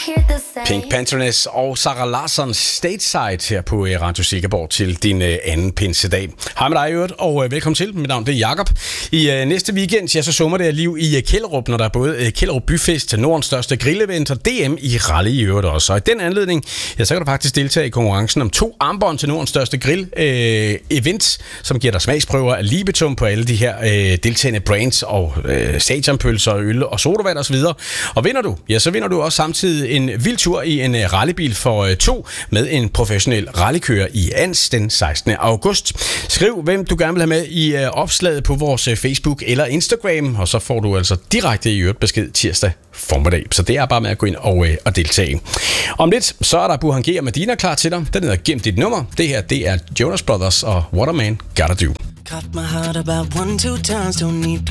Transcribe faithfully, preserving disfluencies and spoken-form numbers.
Pink Pantheress og Sara Larsson Stateside her på Radio Sikkerborg til din uh, anden pinsedag. Hej med dig i øvrigt, og uh, velkommen til. Mit navn det er Jakob. I uh, næste weekend, ja, så summer det liv i uh, Kjellerup, når der er både uh, Kjellerup Byfest, Nordens største grillevent og D M i rally i øvrigt også. Og i den anledning, ja, så kan du faktisk deltage i konkurrencen om to armbånd til Nordens største grill-event, uh, som giver dig smagsprøver af libetum på alle de her uh, deltagende brands og uh, stadionpølser, øl og sodavand og så videre. Og vinder du, ja, så vinder du også samtidig en vild tur i en rallybil for to med en professionel rallykører i Ans den sekstende august. Skriv, hvem du gerne vil have med i opslaget på vores Facebook eller Instagram, og så får du altså direkte i øvrigt besked tirsdag formiddag. Så det er bare med at gå ind og, og deltage. Om lidt, så er der Burhan G og Medina klar til dig. Den hedder Gem dit nummer. Det her, det er Jonas Brothers og What a Man Gotta Do. Cut my heart about one, two times, don't need to